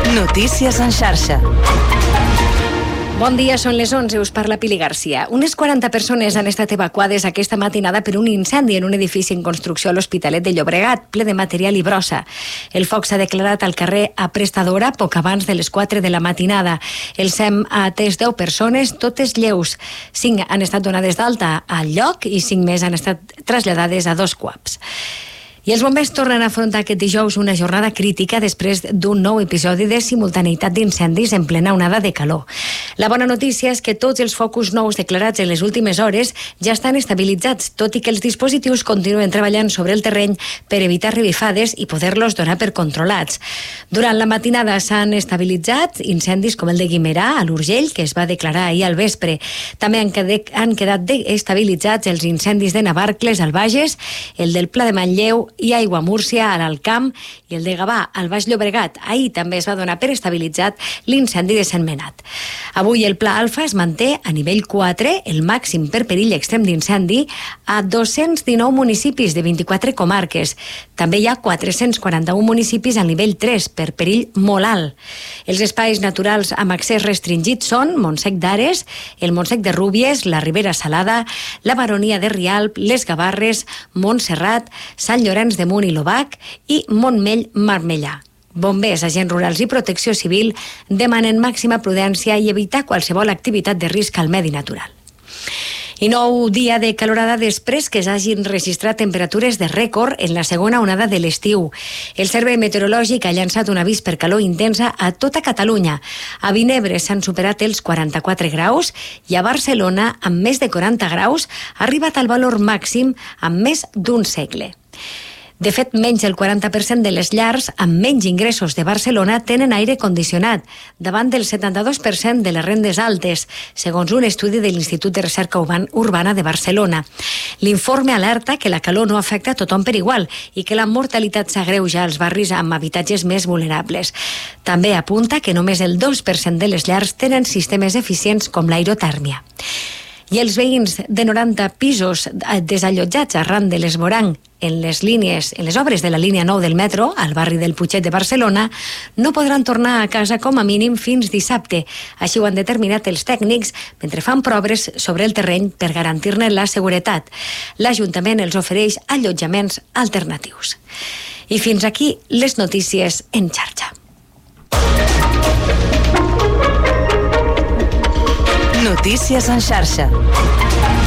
Notícies en xarxa. Bon dia, són les 11, us parla Pili Garcia. Unes 40 persones han estat evacuades aquesta matinada per un incendi en un edifici en construcció a l'Hospitalet de Llobregat, ple de material i brossa. El foc s'ha declarat al carrer Aprestadora poc abans de les 4 de la matinada. El SEM ha atès 10 persones, totes lleus. 5 han estat donades d'alta al lloc i 5 més han estat traslladades a 2 CUAPs. I els bombers tornen a afrontar aquest dijous una jornada crítica després d'un nou episodi de simultaneïtat d'incendis en plena onada de calor. La bona notícia és que tots els focus nous declarats en les últimes hores ja estan estabilitzats, tot i que els dispositius continuen treballant sobre el terreny per evitar revifades i poder-los donar per controlats. Durant la matinada s'han estabilitzat incendis com el de Guimerà, a l'Urgell, que es va declarar ahir al vespre. També han quedat estabilitzats els incendis de Navarcles, al Bages, el del Pla de Manlleu i Aiguamúrcia, a l'Alcamp, i el de Gavà, al Baix Llobregat. Ahir també es va donar per estabilitzat l'incendi de Sentmenat. Avui el Pla Alfa es manté a nivell 4, el màxim per perill extrem d'incendi, a 219 municipis de 24 comarques. També hi ha 441 municipis al nivell 3, per perill molt alt. Els espais naturals amb accés restringit són Montsec d'Ares, el Montsec de Rúbies, la Ribera Salada, la Baronia de Rialp, les Gavarres, Montserrat, Sant Llorenç de Munt i l'Obac i Montmell-Marmellà. Bombers, agents rurals i protecció civil demanen màxima prudència i evitar qualsevol activitat de risc al medi natural. I nou dia de calorada després que s'hagin registrat temperatures de rècord en la segona onada de l'estiu. El Servei Meteorològic ha llançat un avís per calor intensa a tota Catalunya. A Vinebre s'han superat els 44 graus i a Barcelona, amb més de 40 graus, ha arribat al valor màxim amb més d'un segle. De fet, menys del 40% de les llars amb menys ingressos de Barcelona tenen aire condicionat, davant del 72% de les rendes altes, segons un estudi de l'Institut de Recerca Urbana de Barcelona. L'informe alerta que la calor no afecta a tothom per igual i que la mortalitat s'agreuja als barris amb habitatges més vulnerables. També apunta que només el 2% de les llars tenen sistemes eficients com l'aerotèrmia. I els veïns de 90 pisos desallotjats arran de l'esvoranc en les obres de la línia 9 del metro, al barri del Putxet de Barcelona, no podran tornar a casa com a mínim fins dissabte. Així ho han determinat els tècnics mentre fan proves sobre el terreny per garantir-ne la seguretat. L'Ajuntament els ofereix allotjaments alternatius. I fins aquí les notícies en xarxa. Notícies en xarxa.